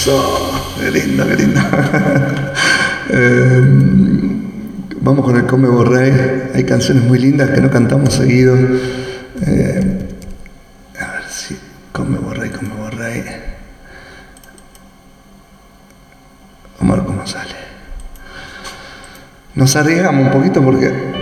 Eso, qué lindo, qué lindo. Vamos con el Come Borré. Hay canciones muy lindas que no cantamos seguido. A ver si Come Borré. Vamos a ver cómo sale. Nos arriesgamos un poquito porque